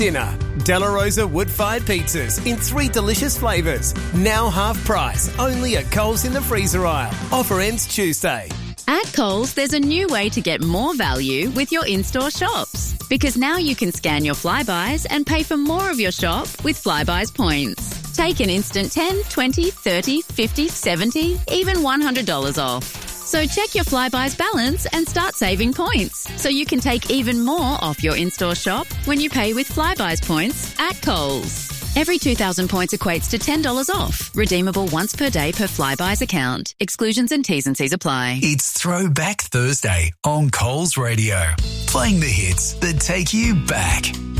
Dinner. Della Rosa wood-fired pizzas in 3 delicious flavours. Now half price, only at Coles in the freezer aisle. Offer ends Tuesday. At Coles, there's a new way to get more value with your in-store shops. Because now you can scan your Flybuys and pay for more of your shop with Flybuys points. Take an instant 10, 20, 30, 50, 70, even $100 off. So check your Flybuys balance and start saving points so you can take even more off your in-store shop when you pay with Flybuys points at Coles. Every 2,000 points equates to $10 off. Redeemable once per day per Flybuys account. Exclusions and T's and C's apply. It's Throwback Thursday on Coles Radio. Playing the hits that take you back.